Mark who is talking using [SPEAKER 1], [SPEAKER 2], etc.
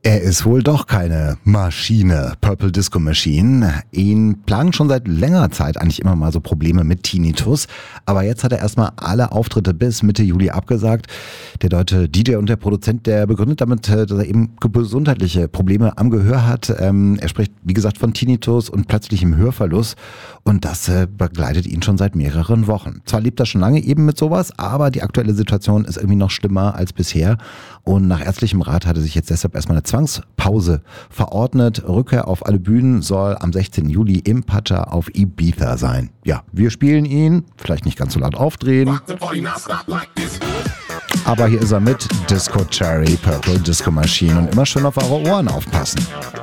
[SPEAKER 1] Er ist wohl doch keine Maschine, Purple Disco Machine. Ihn plagen schon seit längerer Zeit eigentlich immer mal so Probleme mit Tinnitus. Aber jetzt hat er erstmal alle Auftritte bis Mitte Juli abgesagt. Der deutsche DJ und der Produzent, der begründet damit, dass er eben gesundheitliche Probleme am Gehör hat. Er spricht, wie gesagt, von Tinnitus und plötzlichem Hörverlust. Und das begleitet ihn schon seit mehreren Wochen. Zwar lebt er schon lange eben mit sowas, aber die aktuelle Situation ist irgendwie noch schlimmer als bisher. Und nach ärztlichem Rat hat er sich jetzt deshalb erstmal eine Zwangspause verordnet. Rückkehr auf alle Bühnen soll am 16. Juli im Pacha auf Ibiza sein. Ja, wir spielen ihn, vielleicht nicht ganz so laut aufdrehen. Aber hier ist er mit Disco Cherry, Purple Disco Machine und immer schön auf eure Ohren aufpassen.